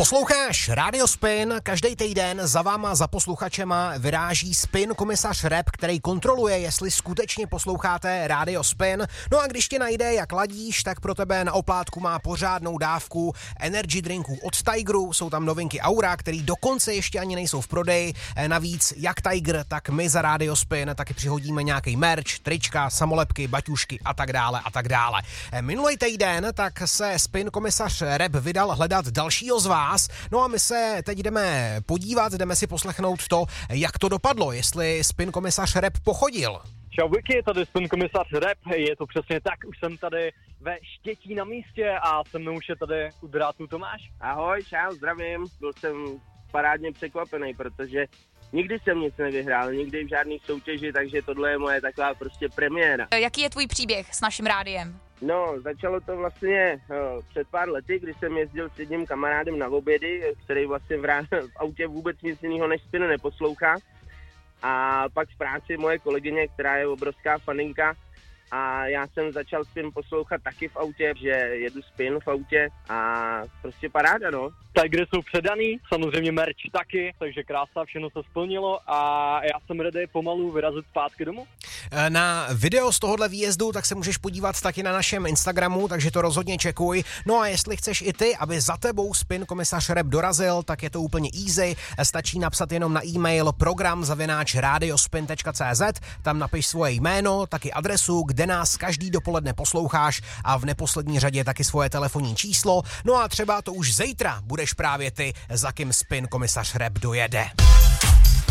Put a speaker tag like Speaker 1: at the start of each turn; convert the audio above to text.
Speaker 1: Posloucháš Radio Spin, každý týden za váma, za posluchačema vyráží Spin komisař Rep, který kontroluje, jestli skutečně posloucháte Radio Spin. No a když tě najde, jak ladíš, tak pro tebe na oplátku má pořádnou dávku energy drinků od Tigeru. Jsou tam novinky Aura, který dokonce ještě ani nejsou v prodeji. Navíc jak Tiger, tak my za Radio Spin taky přihodíme nějaký merch, trička, samolepky, baťušky a tak dále a tak dále. Minulý týden tak se Spin komisař Rep vydal hledat dalšího z vás. No a my se teď jdeme podívat, jdeme si poslechnout to, jak to dopadlo, jestli Spin komisař Rep pochodil.
Speaker 2: Čau Vicky, tady Spin komisař Rep, je to přesně tak, už jsem tady ve Štětí na místě a se mnou už je tady u drátu Tomáš.
Speaker 3: Ahoj, čau, zdravím, byl jsem parádně překvapený, protože nikdy jsem nic nevyhrál, nikdy v žádný soutěži, takže tohle je moje taková prostě premiéra.
Speaker 4: Jaký je tvůj příběh s naším rádiem?
Speaker 3: No, začalo to vlastně před pár lety, kdy jsem jezdil s jedním kamarádem na obědy, který vlastně v autě vůbec nic jiného než Spin neposlouchá. A pak v práci moje kolegyně, která je obrovská faninka, a já jsem začal Spin poslouchat taky v autě, že jedu Spin v autě a prostě paráda, no.
Speaker 2: Tigery jsou předaný, samozřejmě merch taky, takže krása, všechno se splnilo a já jsem ready pomalu vyrazit zpátky domů.
Speaker 1: Na video z tohohle výjezdu tak se můžeš podívat taky na našem Instagramu, takže to rozhodně čekuj. No a jestli chceš i ty, aby za tebou Spin komisař Rep dorazil, tak je to úplně easy. Stačí napsat jenom na e-mail program@radiospin.cz, tam napiš svoje jméno, taky adresu, kde nás každý dopoledne posloucháš a v neposlední řadě taky svoje telefonní číslo. No a třeba to už zítra budeš právě ty, za kým Spin komisař Rep dojede.